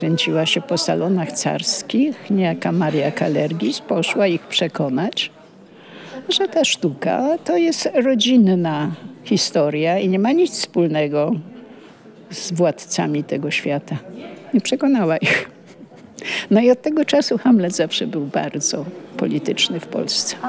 Kręciła się po salonach carskich, niejaka Maria Kalergis poszła ich przekonać, że ta sztuka to jest rodzinna historia i nie ma nic wspólnego z władcami tego świata. I przekonała ich. No i od tego czasu Hamlet zawsze był bardzo polityczny w Polsce.